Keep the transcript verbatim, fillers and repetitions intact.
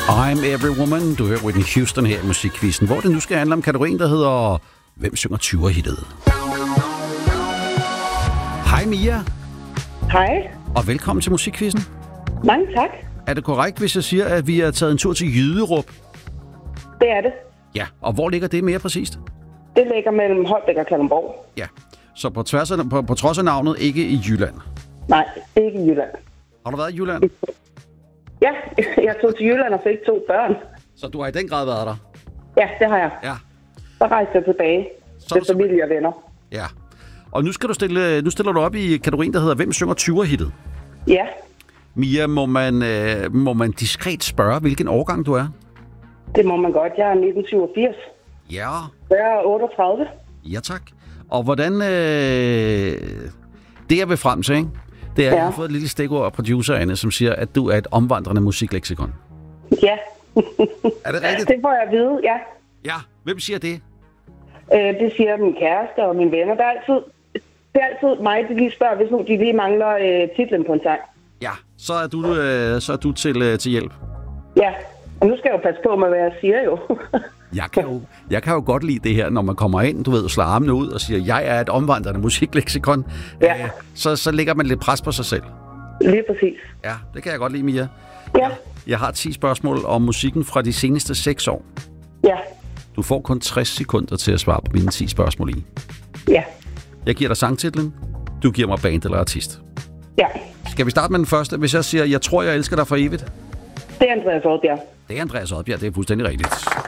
I'm Every Woman. Du hører Whitney Houston her i Musikquizzen, hvor det nu skal handle om kategorien, der hedder Hvem synger tyver-hittet? Hej Mia. Hej. Og velkommen til Musikquizzen. Mange tak. Er det korrekt, hvis jeg siger, at vi har taget en tur til Jyderup? Det er det. Ja, og hvor ligger det mere præcist? Det ligger mellem Holbæk og Kalundborg. Ja, så på, tværs af, på, på trods af navnet ikke i Jylland? Nej, ikke i Jylland. Har du været i Jylland? Ja, jeg tog til Jylland og fik to børn. Så du har i den grad været der? Ja, det har jeg. Ja. Så rejste jeg tilbage så til familie og venner. Ja. Og nu, skal du stille, nu stiller du op i kategorien, der hedder Hvem synger tyver-hittet? Ja. Mia, må man, øh, må man diskret spørge, hvilken årgang du er? Det må man godt. Jeg er nitten syvogfirs. Ja. Jeg er otteogtredive. Ja, tak. Og hvordan... Øh, det, jeg vil frem til, ikke? Det er, at ja. Jeg har fået et lille stikord af producer Anne, som siger, at du er et omvandrende musikleksikon. Ja. Er det rigtigt? Det får jeg at vide, ja. Ja. Hvem siger det? Øh, det siger min kæreste og mine venner. Det er altid, det er altid mig, der lige spørger, hvis nu de lige mangler øh, titlen på en sang. Ja, så er du, øh, så er du til, øh, til hjælp. Ja, og nu skal jeg jo passe på med, hvad jeg siger jo. jeg, kan jo jeg kan jo godt lide det her, når man kommer ind, du ved, slår armene ud og siger, jeg er et omvandrende musikleksikon. Ja. Øh, så, så lægger man lidt pres på sig selv. Lige præcis. Ja, det kan jeg godt lide, Mia. Ja. Jeg har ti spørgsmål om musikken fra de seneste seks år. Ja. Du får kun tres sekunder til at svare på mine ti spørgsmål i. Ja. Jeg giver dig sangtitlen. Du giver mig band eller artist. Ja. Skal vi starte med den første? Hvis jeg siger, jeg tror, jeg elsker dig for evigt. Det er Andreas Odbjerg. Det er Andreas Odbjerg, det er fuldstændig rigtigt.